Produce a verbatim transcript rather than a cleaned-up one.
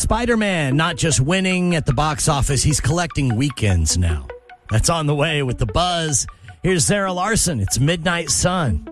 Spider-Man not just winning at the box office, he's collecting weekends now. That's on the way with The Buzz. Here's Sarah Larson. It's Midnight Sun.